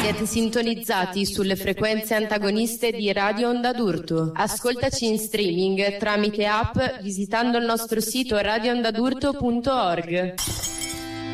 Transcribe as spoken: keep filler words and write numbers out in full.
Siete sintonizzati sulle frequenze antagoniste di Radio Onda d'Urto. Ascoltaci in streaming tramite app visitando il nostro sito radio onda d'urto punto org.